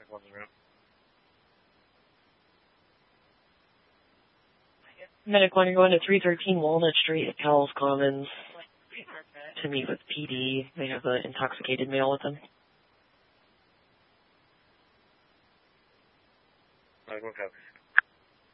on the route. Medic 1, you're going to 313 Walnut Street at Cowles Commons to meet with PD. They have an intoxicated male with them. Medic 1 copies.